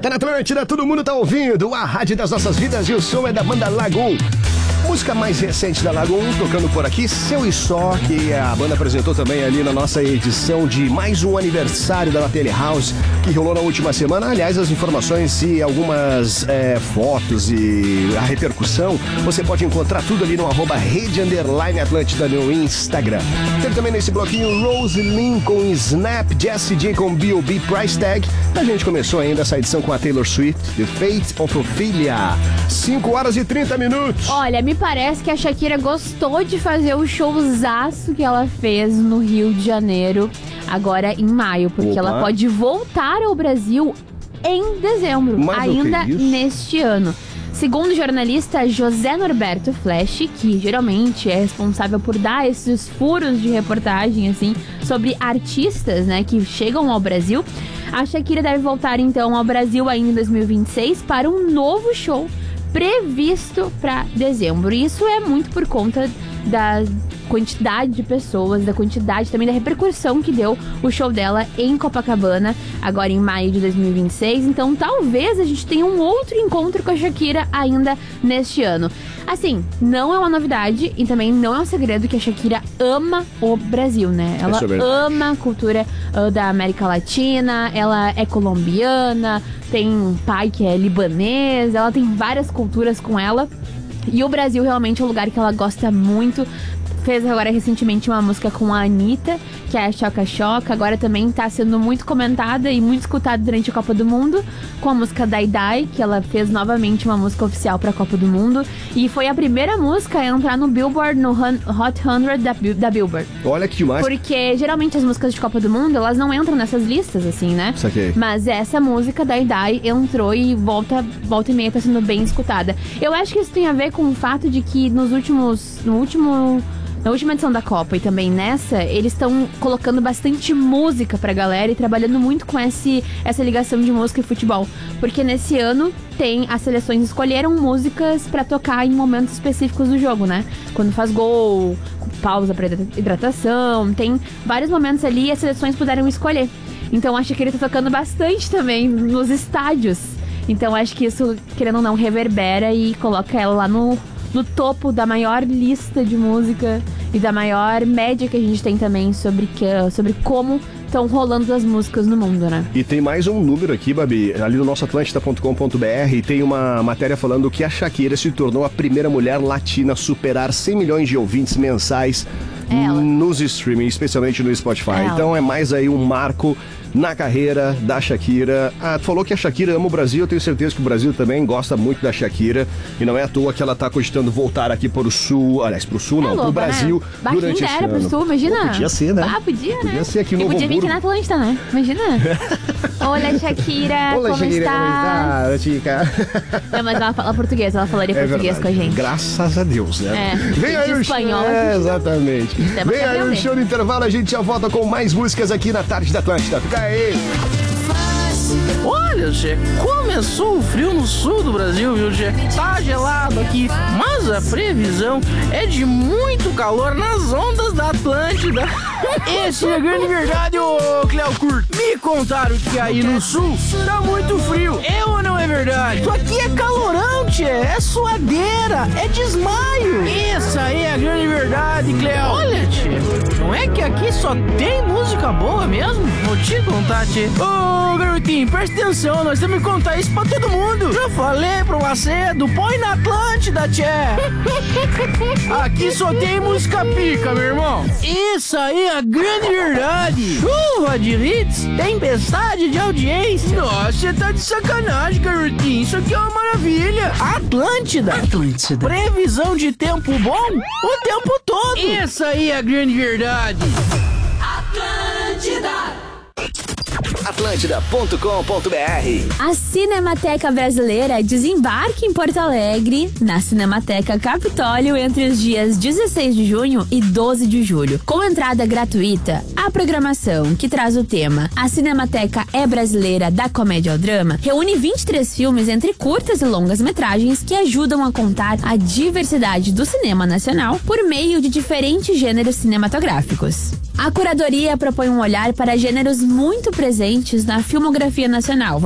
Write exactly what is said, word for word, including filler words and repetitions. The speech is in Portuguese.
Tá na Atlântida, todo mundo tá ouvindo a rádio das nossas vidas e o som é da banda Lagoon. Música mais recente da Lagoon, tocando por aqui, Seu e Só, que a banda apresentou também ali na nossa edição de mais um aniversário da Tele House, que rolou na última semana. Aliás, as informações e algumas é, fotos e a repercussão, você pode encontrar tudo ali no arroba rede underline Atlântida no Instagram. Teve também nesse bloquinho Rose Lynn com Snap, Jessie J com B O B Price Tag. A gente começou ainda essa edição com a Taylor Swift, The Fate of Ophelia. cinco horas e trinta minutos. Olha, me parece que a Shakira gostou de fazer o showzaço que ela fez no Rio de Janeiro, agora em maio, porque Opa. ela pode voltar ao Brasil em dezembro, Mas ainda o que é isso? neste ano. Segundo o jornalista José Norberto Flash, que geralmente é responsável por dar esses furos de reportagem assim sobre artistas, né, que chegam ao Brasil, a Shakira deve voltar então ao Brasil ainda em dois mil e vinte e seis para um novo show previsto para dezembro. E isso é muito por conta da quantidade de pessoas, da quantidade também da repercussão que deu o show dela em Copacabana, agora em maio de dois mil e vinte e seis. Então talvez a gente tenha um outro encontro com a Shakira ainda neste ano. Assim, não é uma novidade e também não é um segredo que a Shakira ama o Brasil, né? Ela ama a cultura uh, da América Latina, ela é colombiana, tem um pai que é libanês, ela tem várias culturas com ela. E o Brasil realmente é um lugar que ela gosta muito. Fez agora recentemente uma música com a Anitta, que é a Choca Choca. Agora também tá sendo muito comentada e muito escutada durante a Copa do Mundo, com a música Dai Dai, que ela fez novamente uma música oficial pra Copa do Mundo. E foi a primeira música a entrar no Billboard, no Hot cem da, da Billboard. Olha que demais. Porque geralmente as músicas de Copa do Mundo, elas não entram nessas listas, assim, né? Saquei. Mas essa música, Dai Dai, entrou e volta, volta e meia tá sendo bem escutada. Eu acho que isso tem a ver com o fato de que nos últimos... No último... Na última edição da Copa e também nessa, eles estão colocando bastante música pra galera e trabalhando muito com esse, essa ligação de música e futebol. Porque nesse ano tem, as seleções escolheram músicas pra tocar em momentos específicos do jogo, né? Quando faz gol, pausa pra hidratação, tem vários momentos ali e as seleções puderam escolher. Então acho que ele tá tocando bastante também nos estádios. Então acho que isso, querendo ou não, reverbera e coloca ela lá no... no topo da maior lista de música e da maior média que a gente tem também sobre, que, sobre como estão rolando as músicas no mundo, né? E tem mais um número aqui, Babi, ali no nosso atlântida ponto com ponto b r, tem uma matéria falando que a Shakira se tornou a primeira mulher latina a superar cem milhões de ouvintes mensais Ela. nos streaming, especialmente no Spotify. Ela. Então é mais aí um marco na carreira da Shakira. Ah, tu falou que a Shakira ama o Brasil, eu tenho certeza que o Brasil também gosta muito da Shakira, e não é à toa que ela tá cogitando voltar aqui pro Sul, aliás, pro Sul não, É pro louca, Brasil, né? durante esse era ano. pro Sul, imagina. Pô, podia ser, né? Ah, podia, né? Podia ser aqui no E Novo podia vir aqui Hamburgo. na Atlântida, né? Imagina. Olá, Shakira, Olá, como Shakira, está? como está, chica? Não, mas ela fala português, ela falaria É português verdade. com a gente. Graças a Deus, né? É. Vem aí De o espanhol, show. a É, gente não- exatamente. Temos Vem que aí o aprender. show do intervalo, a gente já volta com mais músicas aqui na Tarde da Atlântida. Fica aí. Olha, Tchê, começou o frio no sul do Brasil, viu, Tchê? Tá gelado aqui, mas a previsão é de muito calor nas ondas da Atlântida. Esse é a grande verdade, ô Cleo Curto. Me contaram que aí no sul tá muito frio. É ou não é verdade? Isso aqui é calorão, Tchê, é suadeira, é desmaio. Isso aí é a grande verdade, Cleo. Olha, Tchê, não é que aqui só tem música boa mesmo? Vou te contar, Tchê. Ô, garotinho, presta atenção, nós temos que contar isso pra todo mundo. Já falei pro Macedo, põe na Atlântida, Tchê. Aqui só tem música pica, meu irmão. Isso aí é a grande verdade. Chuva de hits, tempestade de audiência. Nossa, você tá de sacanagem, garotinho. Isso aqui é uma maravilha. Atlântida. Atlântida. Previsão de tempo bom o tempo todo. Isso aí é a grande verdade. Atlântida. Atlântida ponto com ponto b r. A Cinemateca Brasileira desembarca em Porto Alegre, na Cinemateca Capitólio, entre os dias dezesseis de junho e doze de julho. Com entrada gratuita, a programação, que traz o tema A Cinemateca é Brasileira, da comédia ao drama, reúne vinte e três filmes entre curtas e longas metragens que ajudam a contar a diversidade do cinema nacional por meio de diferentes gêneros cinematográficos. A curadoria propõe um olhar para gêneros muito presentes na filmografia nacional.